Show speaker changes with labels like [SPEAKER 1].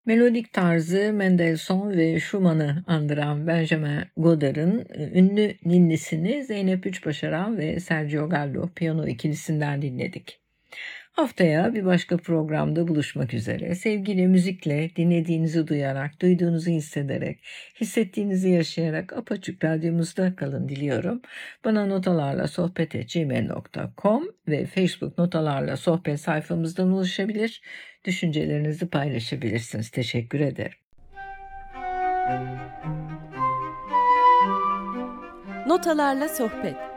[SPEAKER 1] Melodik tarzı Mendelssohn ve Schumann'ı andıran Benjamin Godard'ın ünlü ninnisini Zeynep Üçbaşaran ve Sergio Gallo piyano ikilisinden dinledik. Haftaya bir başka programda buluşmak üzere. Sevgiyle müzikle, dinlediğinizi duyarak, duyduğunuzu hissederek, hissettiğinizi yaşayarak Apaçık Radyomuzda kalın diliyorum. Bana notalarlasohbet@gmail.com ve Facebook Notalarla Sohbet sayfamızdan ulaşabilir, düşüncelerinizi paylaşabilirsiniz. Teşekkür ederim.
[SPEAKER 2] Notalarla Sohbet.